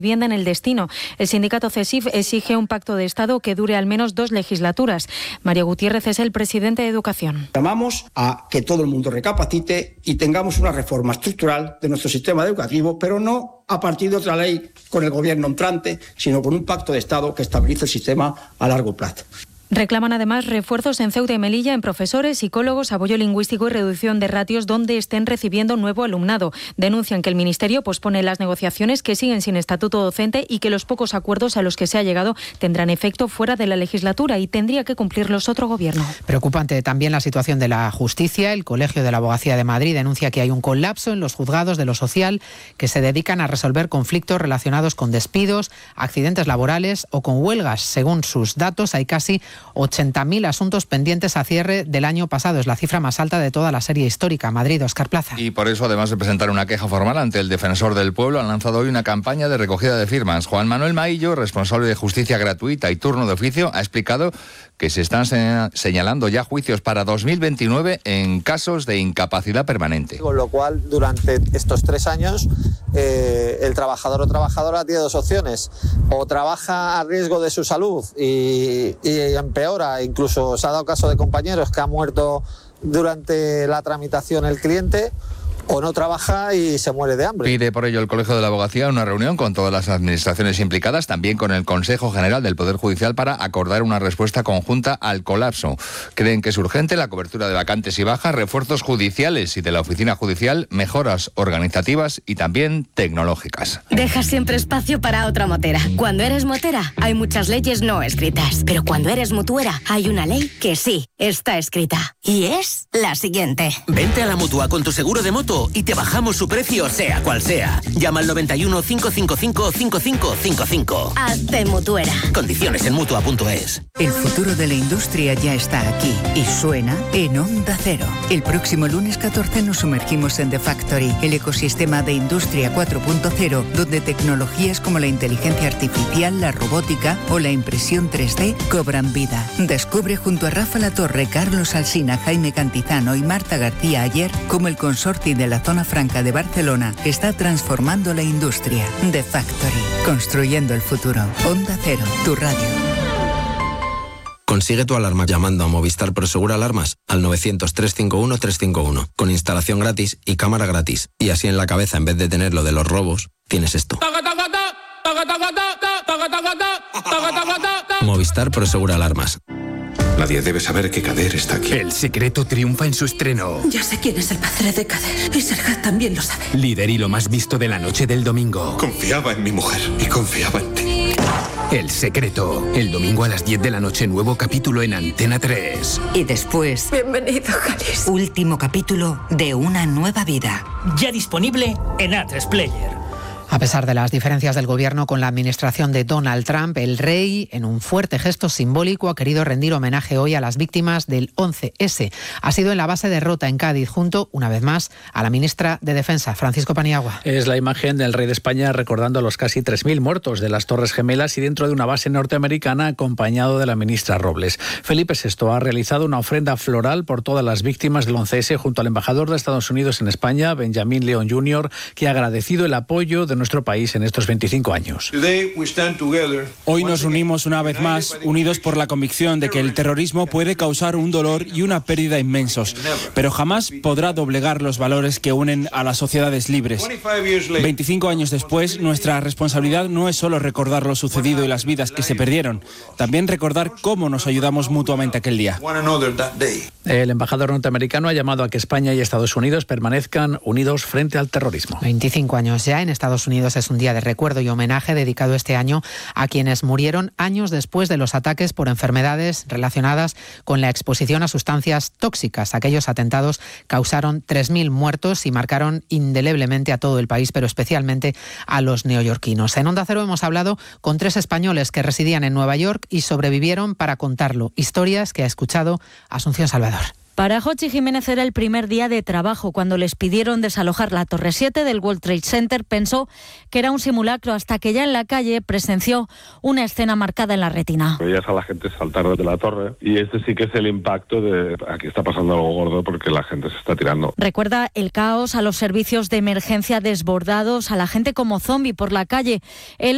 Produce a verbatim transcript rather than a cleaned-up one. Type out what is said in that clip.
vivienda en el destino. El sindicato CESIF exige un pacto de Estado que dure al menos dos legislaturas. Mario Gutiérrez es el presidente de Educación. Llamamos a que todo el mundo recapacite y tengamos una reforma estructural de nuestro sistema educativo, pero no a partir de otra ley con el gobierno entrante, sino con un pacto de Estado que estabilice el sistema a largo plazo. Reclaman además refuerzos en Ceuta y Melilla en profesores, psicólogos, apoyo lingüístico y reducción de ratios donde estén recibiendo nuevo alumnado. Denuncian que el Ministerio pospone las negociaciones, que siguen sin estatuto docente y que los pocos acuerdos a los que se ha llegado tendrán efecto fuera de la legislatura y tendría que cumplirlos otro gobierno. Preocupante también la situación de la justicia. El Colegio de la Abogacía de Madrid denuncia que hay un colapso en los juzgados de lo social que se dedican a resolver conflictos relacionados con despidos, accidentes laborales o con huelgas. Según sus datos, hay casi ochenta mil asuntos pendientes a cierre del año pasado. Es la cifra más alta de toda la serie histórica. Madrid, Óscar Plaza. Y por eso, además de presentar una queja formal ante el Defensor del Pueblo, han lanzado hoy una campaña de recogida de firmas. Juan Manuel Maillo, responsable de Justicia Gratuita y Turno de Oficio, ha explicado que se están señalando ya juicios para dos mil veintinueve en casos de incapacidad permanente. Con lo cual, durante estos tres años, eh, el trabajador o trabajadora tiene dos opciones. O trabaja a riesgo de su salud y, y empeora, incluso se ha dado caso de compañeros que han muerto durante la tramitación el cliente, o no trabaja y se muere de hambre. Pide por ello el Colegio de la Abogacía una reunión con todas las administraciones implicadas, también con el Consejo General del Poder Judicial, para acordar una respuesta conjunta al colapso. Creen que es urgente la cobertura de vacantes y bajas, refuerzos judiciales y de la oficina judicial, mejoras organizativas y también tecnológicas. Deja siempre espacio para otra motera. Cuando eres motera, hay muchas leyes no escritas, pero cuando eres mutuera, hay una ley que sí está escrita. Y es la siguiente. Vente a la Mutua con tu seguro de moto y te bajamos su precio, sea cual sea. Llama al noventa y uno, cinco cinco cinco, cinco cinco cinco cinco. Hazte mutuera. Condiciones en mutua punto es. El futuro de la industria ya está aquí y suena en Onda Cero. El próximo lunes catorce nos sumergimos en The Factory, el ecosistema de Industria cuatro punto cero, donde tecnologías como la inteligencia artificial, la robótica o la impresión tres D cobran vida. Descubre junto a Rafa Latorre, Carlos Alsina, Jaime Cantizano y Marta García Ayer cómo el consorcio de la Zona Franca de Barcelona está transformando la industria. The Factory, construyendo el futuro. Onda Cero, tu radio. Consigue tu alarma llamando a Movistar Prosegur Alarmas al novecientos, trescientos cincuenta y uno, trescientos cincuenta y uno, con instalación gratis y cámara gratis. Y así en la cabeza, en vez de tener lo de los robos, tienes esto. Movistar Prosegur Alarmas. Nadie debe saber que Kader está aquí. El Secreto triunfa en su estreno. Ya sé quién es el padre de Kader. Y Serhat también lo sabe. Líder y lo más visto de la noche del domingo. Confiaba en mi mujer y confiaba en ti. El Secreto. El domingo a las diez de la noche, nuevo capítulo en Antena tres. Y después... Bienvenido, Jalis. Último capítulo de Una nueva vida. Ya disponible en A tres Player. A pesar de las diferencias del gobierno con la administración de Donald Trump, el rey, en un fuerte gesto simbólico, ha querido rendir homenaje hoy a las víctimas del once ese. Ha sido en la base de Rota, en Cádiz, junto, una vez más, a la ministra de Defensa, Francisco Paniagua. Es la imagen del rey de España recordando a los casi tres mil muertos de las Torres Gemelas y dentro de una base norteamericana, acompañado de la ministra Robles. Felipe sexto ha realizado una ofrenda floral por todas las víctimas del once ese junto al embajador de Estados Unidos en España, Benjamín León junior, que ha agradecido el apoyo de nuestro país en estos veinticinco años. Hoy nos unimos una vez más, unidos por la convicción de que el terrorismo puede causar un dolor y una pérdida inmensos, pero jamás podrá doblegar los valores que unen a las sociedades libres. veinticinco años después, nuestra responsabilidad no es solo recordar lo sucedido y las vidas que se perdieron, también recordar cómo nos ayudamos mutuamente aquel día. El embajador norteamericano ha llamado a que España y Estados Unidos permanezcan unidos frente al terrorismo. veinticinco años ya en Estados Unidos es un día de recuerdo y homenaje dedicado este año a quienes murieron años después de los ataques por enfermedades relacionadas con la exposición a sustancias tóxicas. Aquellos atentados causaron tres mil muertos y marcaron indeleblemente a todo el país, pero especialmente a los neoyorquinos. En Onda Cero hemos hablado con tres españoles que residían en Nueva York y sobrevivieron para contarlo. Historias que ha escuchado Asunción Salvador. Para Jochi Jiménez era el primer día de trabajo. Cuando les pidieron desalojar la Torre siete del World Trade Center, pensó que era un simulacro hasta que ya en la calle presenció una escena marcada en la retina. Veías a la gente saltar desde la torre y este sí que es el impacto de aquí está pasando algo gordo porque la gente se está tirando. Recuerda el caos, a los servicios de emergencia desbordados, a la gente como zombi por la calle. Él